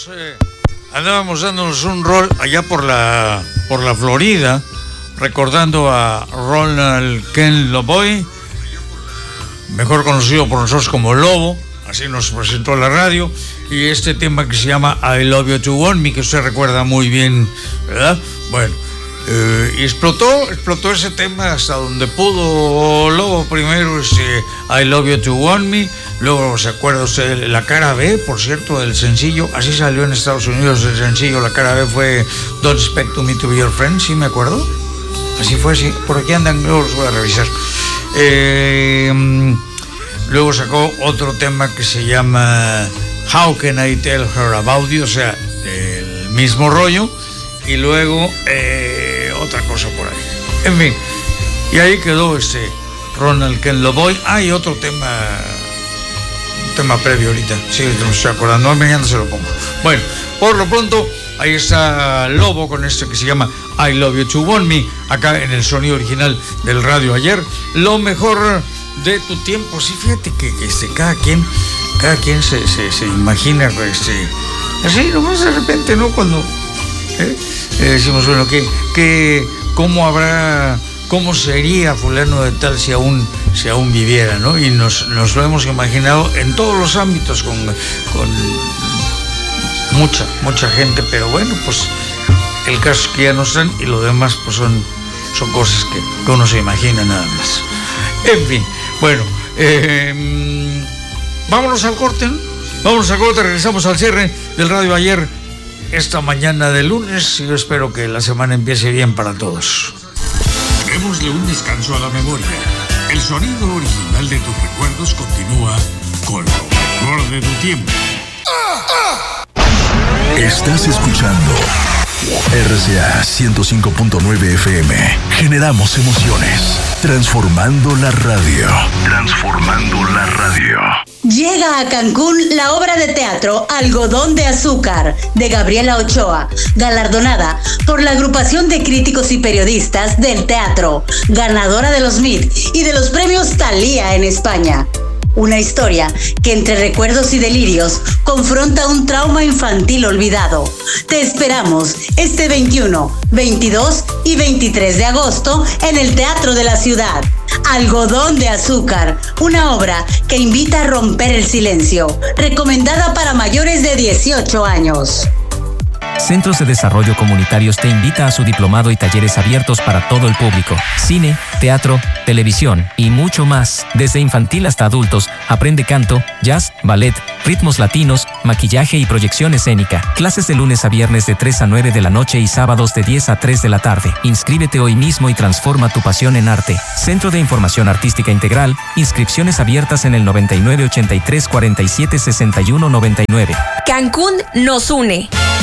Andábamos dándonos un rol allá por la Florida, recordando a Ronald Ken Loboy, mejor conocido por nosotros como Lobo, así nos presentó la radio, y este tema que se llama I Love You to Want Me, que usted recuerda muy bien, ¿verdad? Bueno, y explotó ese tema hasta donde pudo Lobo. Primero I Love You to Want Me, luego se acuerda usted la cara B, por cierto, del sencillo, así salió en Estados Unidos el sencillo, la cara B fue Don't Expect Me to Be Your Friend, ¿sí me acuerdo? Así fue, sí, por aquí andan, luego los voy a revisar. Luego sacó otro tema que se llama How Can I Tell Her About You, o sea, el mismo rollo, y luego otra cosa por ahí. En fin, y ahí quedó Ronald Ken Loboy. Hay otro tema, un tema previo ahorita, sí, no estoy acordando, mañana se lo pongo. Bueno, por lo pronto, ahí está Lobo con que se llama I Love You to Want Me, acá en el sonido original del Radio Ayer. Lo mejor de tu tiempo. Sí, fíjate que cada quien se imagina así nomás de repente, ¿no? Cuando decimos, bueno, cómo sería fulano de tal si aún viviera, ¿no? Y nos lo hemos imaginado en todos los ámbitos con mucha gente, pero bueno, pues el caso es que ya no están, y lo demás pues son cosas que uno se imagina nada más. En fin, bueno, vámonos al corte, ¿no? Regresamos al cierre del Radio Ayer esta mañana de lunes, y yo espero que la semana empiece bien para todos. Démosle un descanso a la memoria. El sonido original de tus recuerdos continúa con lo mejor de tu tiempo. Estás escuchando RCA 105.9 FM. Generamos emociones. Transformando la radio. Llega a Cancún la obra de teatro Algodón de Azúcar, de Gabriela Ochoa, galardonada por la Agrupación de Críticos y Periodistas del Teatro, ganadora de los MIT y de los premios Thalía en España. Una historia que entre recuerdos y delirios confronta un trauma infantil olvidado. Te esperamos este 21, 22 y 23 de agosto en el Teatro de la Ciudad. Algodón de Azúcar, una obra que invita a romper el silencio, recomendada para mayores de 18 años. Centros de Desarrollo Comunitarios te invita a su diplomado y talleres abiertos para todo el público. Cine, teatro, televisión y mucho más. Desde infantil hasta adultos, aprende canto, jazz, ballet, ritmos latinos, maquillaje y proyección escénica. Clases de lunes a viernes de 3 a 9 de la noche y sábados de 10 a 3 de la tarde. Inscríbete hoy mismo y transforma tu pasión en arte. Centro de Información Artística Integral. Inscripciones abiertas en el 99 83 47 61 99. Cancún nos une.